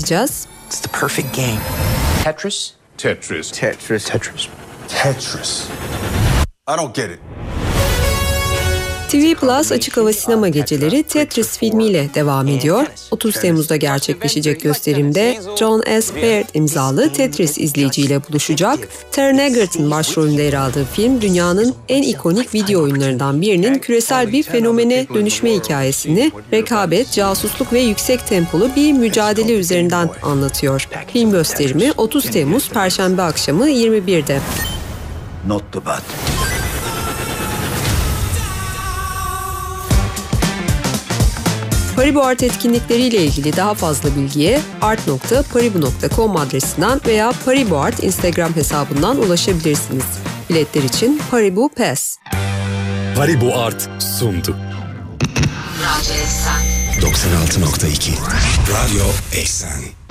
edeceğiz. It's the perfect game. Tetris? Tetris. Tetris. Tetris. Tetris. I don't get it. TV Plus Açık Hava Sinema Geceleri Tetris filmiyle devam ediyor. 30 Temmuz'da gerçekleşecek gösterimde John S. Baird imzalı Tetris izleyiciyle buluşacak. Taron Egerton başrolünde yer aldığı film, dünyanın en ikonik video oyunlarından birinin küresel bir fenomene dönüşme hikayesini rekabet, casusluk ve yüksek tempolu bir mücadele üzerinden anlatıyor. Film gösterimi 30 Temmuz Perşembe akşamı 21'de. Not the button. Paribu Art etkinlikleriyle ilgili daha fazla bilgiye art.paribu.com adresinden veya Paribu Art Instagram hesabından ulaşabilirsiniz. Biletler için Paribu Pass. Paribu Art sundu. 96.2 Radyo Eksen.